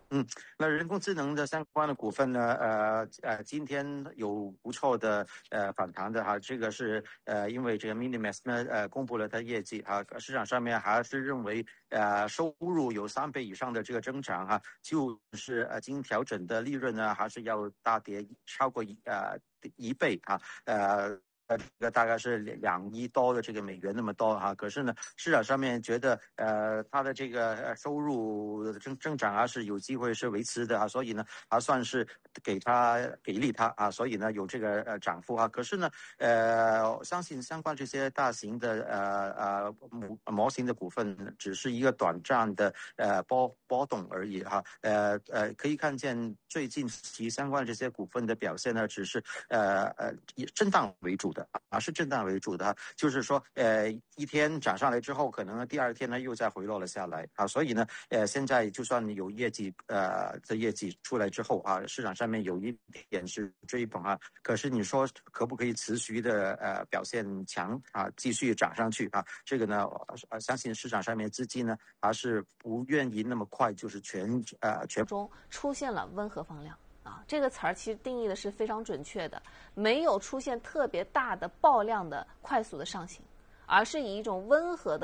那人工智能的相关的股份呢，今天有不错的反弹的哈，这个是因为这个 Minimax 呢公布了它业绩哈，市场上面还是认为收入有3倍以上的这个增长哈，就是经调整的利润呢还是要大跌超过1倍啊，这个大概是2亿多的这个美元那么多哈，可是呢，市场上面觉得它的这个收入增长啊是有机会是维持的啊，所以呢还算是给力它啊，所以呢有这个涨幅啊，可是呢相信相关这些大型的模型的股份只是一个短暂的波动而已哈，可以看见最近其相关这些股份的表现呢，只是以震荡为主的。是震荡为主的，就是说，一天涨上来之后，可能第2天呢又再回落了下来啊，所以呢，现在就算有业绩，的业绩出来之后啊，市场上面有一点是追捧啊，可是你说可不可以持续的表现强啊，继续涨上去啊？这个呢，相信市场上面资金呢还是不愿意那么快就是全中出现了温和放量。这个词儿其实定义的是非常准确的，没有出现特别大的爆量的快速的上行，而是以一种温和的